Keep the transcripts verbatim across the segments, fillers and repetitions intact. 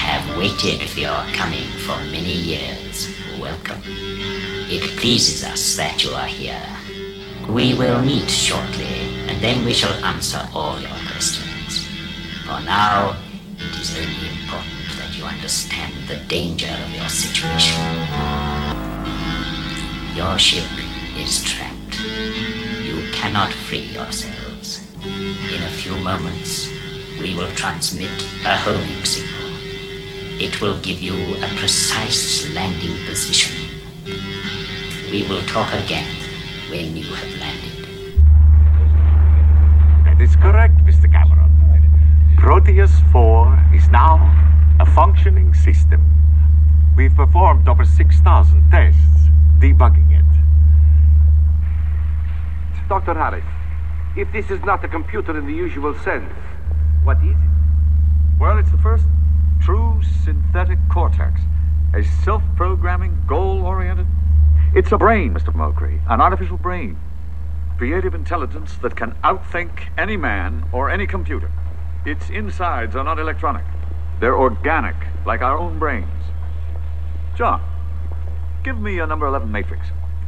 have waited for your coming for many years. Welcome. It pleases us that you are here. We will meet shortly, and then we shall answer all your questions. For now, it is only important that you understand the danger of your situation. Your ship is trapped. You cannot free yourselves. In a few moments, we will transmit a homing signal. It will give you a precise landing position. We will talk again when you have landed. That is correct, Mister Cameron. Proteus four is now a functioning system. We've performed over six thousand tests, debugging it. Doctor Harris, if this is not a computer in the usual sense, what is it? Well, it's the first true synthetic cortex. A self-programming, goal-oriented... It's a brain, Mister Mokri. An artificial brain. Creative intelligence that can outthink any man or any computer. Its insides are not electronic. They're organic, like our own brains. John, give me a number eleven matrix.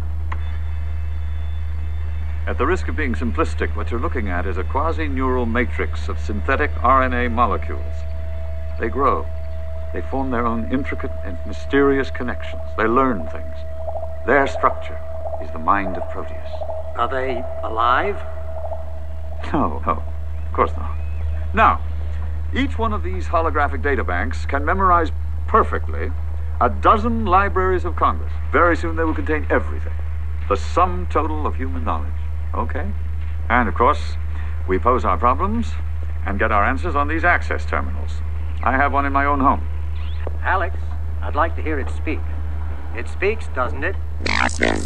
At the risk of being simplistic, what you're looking at is a quasi-neural matrix of synthetic R N A molecules. They grow. They form their own intricate and mysterious connections. They learn things. Their structure is the mind of Proteus. Are they alive? No, no, of course not. Now, each one of these holographic databanks can memorize perfectly a dozen libraries of Congress. Very soon they will contain everything. The sum total of human knowledge. Okay? And, of course, we pose our problems and get our answers on these access terminals. I have one in my own home. Alex, I'd like to hear it speak. It speaks, doesn't it?